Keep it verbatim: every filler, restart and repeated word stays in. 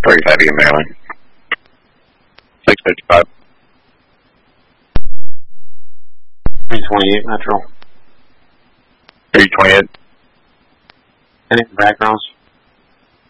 thirty-five E Maryland. six fifty-five. three twenty-eight Metro. three twenty-eight. Any backgrounds?